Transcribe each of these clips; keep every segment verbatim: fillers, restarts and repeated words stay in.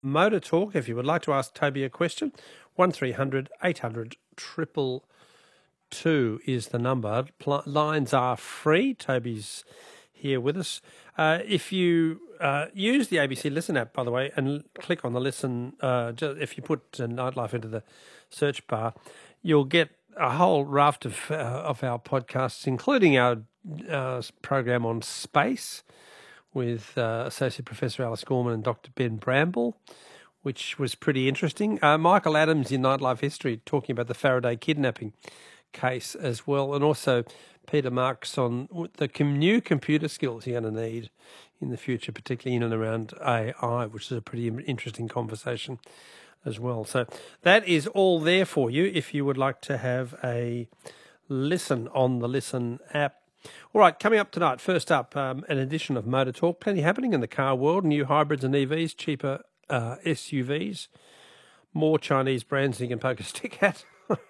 Motor Talk, if you would like to ask Toby a question, one three hundred eight hundred triple two is the number. Pl- lines are free. Toby's here with us. Uh, if you uh, use the A B C Listen app, by the way, and click on the Listen, uh, just, if you put uh, Nightlife into the search bar, you'll get a whole raft of uh, of our podcasts, including our uh, program on space with uh, Associate Professor Alice Gorman and Doctor Ben Bramble, which was pretty interesting. Uh, Michael Adams in Nightlife History talking about the Faraday kidnapping case as well, and also Peter Marks on the new computer skills you're going to need in the future, particularly in and around A I, which is a pretty interesting conversation as well. So that is all there for you if you would like to have a listen on the Listen app. All right, coming up tonight, first up, um, an edition of Motor Talk. Plenty happening in the car world, new hybrids and E Vs, cheaper uh, S U Vs, more Chinese brands you can poke a stick at.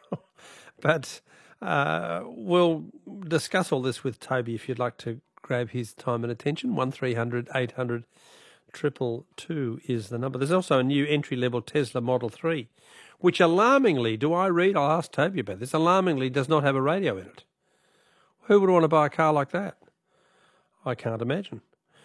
But uh, we'll discuss all this with Toby if you'd like to grab his time and attention. one three hundred eight hundred triple two is the number. There's also a new entry-level Tesla Model three, which alarmingly, do I read, I'll ask Toby about this, alarmingly does not have a radio in it. Who would want to buy a car like that? I can't imagine.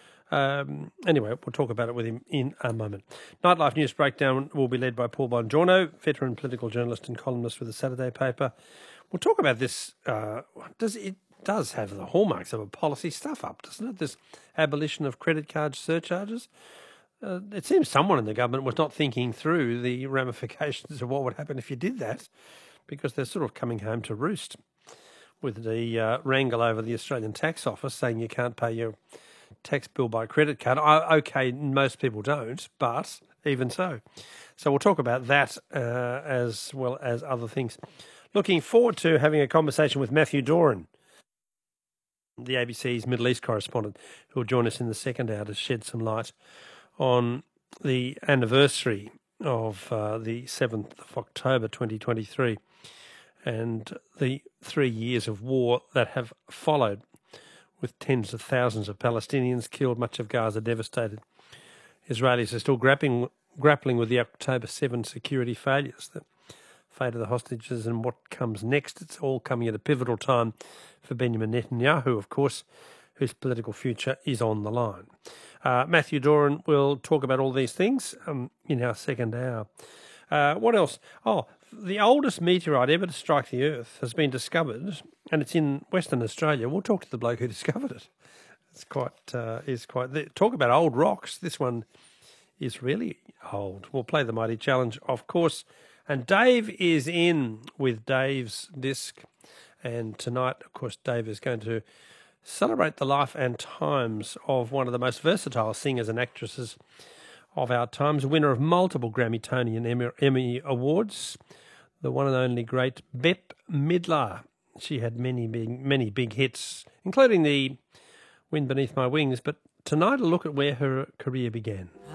Um, anyway, we'll talk about it with him in a moment. Nightlife News Breakdown will be led by Paul Bongiorno, veteran political journalist and columnist with the Saturday paper. We'll talk about this. Uh, does it does have the hallmarks of a policy stuff-up, doesn't it? This abolition of credit card surcharges. Uh, it seems someone in the government was not thinking through the ramifications of what would happen if you did that, because they're sort of coming home to roost with the uh, wrangle over the Australian Tax Office saying you can't pay your tax bill by credit card. I, okay, most people don't, but even so. So we'll talk about that uh, as well as other things. Looking forward to having a conversation with Matthew Doran, the A B C's Middle East correspondent, who will join us in the second hour to shed some light on the anniversary of uh, the seventh of October twenty twenty-three and the three years of war that have followed, with tens of thousands of Palestinians killed, much of Gaza devastated. Israelis are still grappling, grappling with the October seventh security failures, the fate of the hostages and what comes next. It's all coming at a pivotal time for Benjamin Netanyahu, of course, whose political future is on the line. Uh, Matthew Doran will talk about all these things um, in our second hour. Uh, what else? Oh, the oldest meteorite ever to strike the Earth has been discovered, and it's in Western Australia. We'll talk to the bloke who discovered it. It's quite, uh, is quite. Talk about old rocks. This one is really old. We'll play the Mighty Challenge, of course. And Dave is in with Dave's Disc. And tonight, of course, Dave is going to celebrate the life and times of one of the most versatile singers and actresses of our times, winner of multiple Grammy, Tony and Emmy, Emmy Awards, the one and only great Bette Midler. She had many big, many big hits, including the Wind Beneath My Wings, but tonight a look at where her career began.